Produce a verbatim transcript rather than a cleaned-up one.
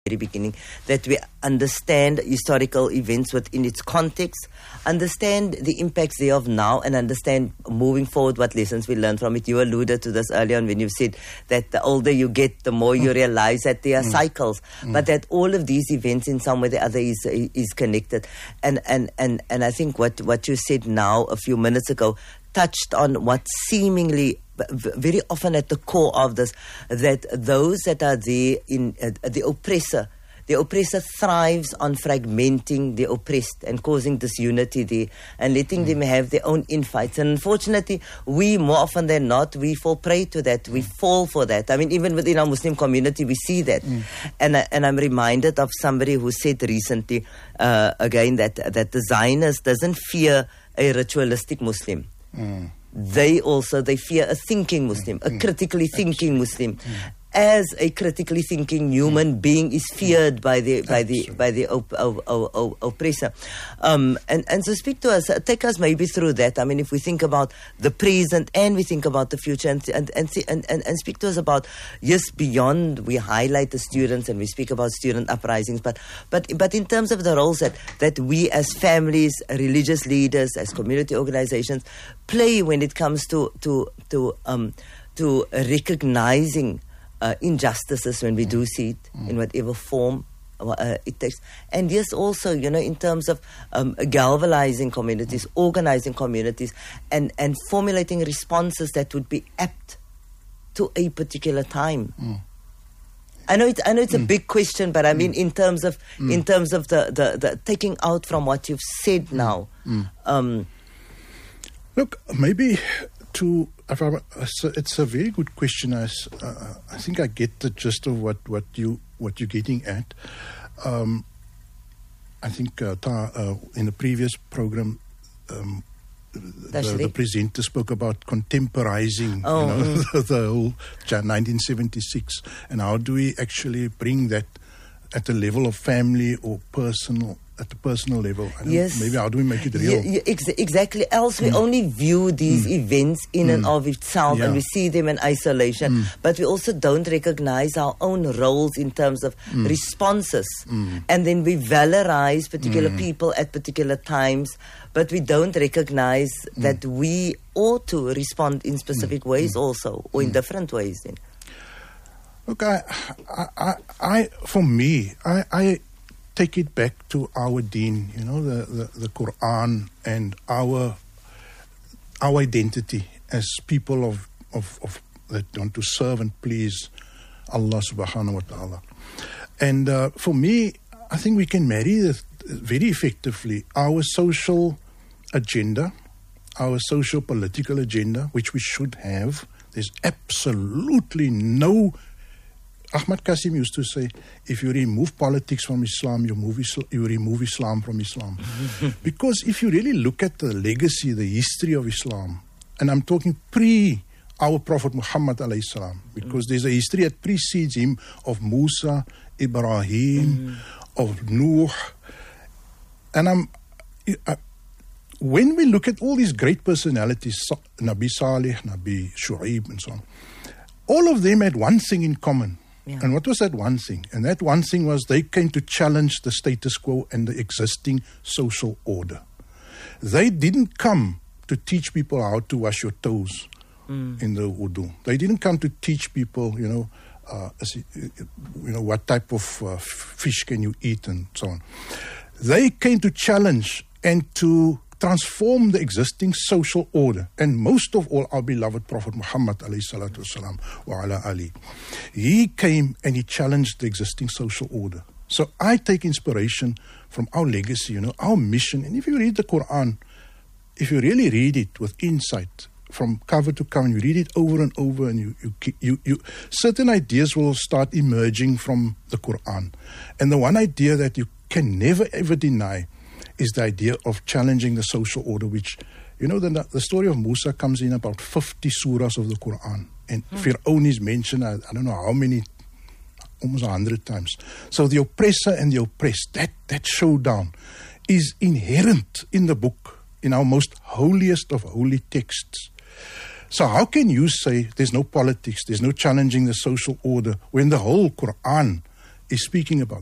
very beginning, that we understand historical events within its context, understand the impacts thereof now, and understand moving forward what lessons we learn from it. You alluded to this earlier on when you said that the older you get, the more you realize that there are mm. cycles, mm. but that all of these events in some way or the other is is connected. And and, and, and I think what, what you said now a few minutes ago touched on what seemingly very often at the core of this, that those that are there in uh, the oppressor, the oppressor thrives on fragmenting the oppressed and causing disunity there and letting mm. them have their own infights. And unfortunately, we more often than not, we fall prey to that. We fall for that. I mean, even within our Muslim community, we see that. Mm. And, uh, and I'm reminded of somebody who said recently, uh, again, that, that the Zionist doesn't fear a ritualistic Muslim. Mm. They also, they fear a thinking Muslim, a critically thinking Muslim. As a critically thinking human being is feared by the by the by the op, op, op, op, oppressor, um, and and so speak to us, uh, take us maybe through that. I mean, if we think about the present and we think about the future, and and and and, and, and speak to us about, yes, beyond we highlight the students and we speak about student uprisings, but but but in terms of the roles that that we as families, religious leaders, as community organizations play when it comes to to to um to recognizing Uh, injustices when we do see it mm. in whatever form uh, it takes. And yes, also, you know, in terms of um, galvanizing communities, mm. organizing communities, and, and formulating responses that would be apt to a particular time. Mm. I know it's I know it's mm. a big question, but I mean, mm. in terms of mm. in terms of the, the, the taking out from what you've said now. Mm. Um, Look, maybe to it's a very good question. I, uh, I think I get the gist of what, what you what you're getting at. Um, I think uh, ta, uh, in the previous program, um, the, the presenter spoke about contemporizing, oh, you know, mm. the, the whole nineteen seventy-six, and how do we actually bring that at the level of family or personal. At the personal level. I don't, yes. Maybe how do we make it real? Yeah, yeah, ex- exactly. Else we mm. only view these mm. events in mm. and of itself, yeah. and we see them in isolation. Mm. But we also don't recognize our own roles in terms of mm. responses. Mm. And then we valorize particular mm. people at particular times, but we don't recognize mm. that we ought to respond in specific mm. ways mm. also, or in mm. different ways then. Look, I, I, I, I for me, I... I take it back to our deen, you know, the, the, the Quran, and our our identity as people of, of, of that want to serve and please Allah subhanahu wa ta'ala. And uh, for me, I think we can marry this very effectively our social agenda, our social political agenda, which we should have. There's absolutely no Ahmad Qasim used to say, if you remove politics from Islam, you, move Islam, you remove Islam from Islam. Because if you really look at the legacy, the history of Islam, and I'm talking pre our Prophet Muhammad alayhi salam, because mm. there's a history that precedes him of Musa, Ibrahim, mm. of Nuh. And I'm, uh, when we look at all these great personalities, Nabi Salih, Nabi Shu'aib, and so on, all of them had one thing in common. Yeah. And what was that one thing? And that one thing was they came to challenge the status quo and the existing social order. They didn't come to teach people how to wash your toes mm. in the wudu. They didn't come to teach people, you know, uh, you know, what type of uh, fish can you eat and so on. They came to challenge and to transform the existing social order, and most of all our beloved Prophet Muhammad alayhi salatu wasalam wa ala ali. He came and he challenged the existing social order. So I take inspiration from our legacy, you know, our mission. And if you read the Quran, if you really read it with insight from cover to cover, and you read it over and over, and you, you, you, you certain ideas will start emerging from the Quran. And the one idea that you can never ever deny is the idea of challenging the social order, which, you know, the, the story of Musa comes in about fifty surahs of the Quran. And hmm. Fir'aun is mentioned, I, I don't know how many, almost a hundred times. So the oppressor and the oppressed, that, that showdown is inherent in the book, in our most holiest of holy texts. So how can you say there's no politics, there's no challenging the social order, when the whole Quran is speaking about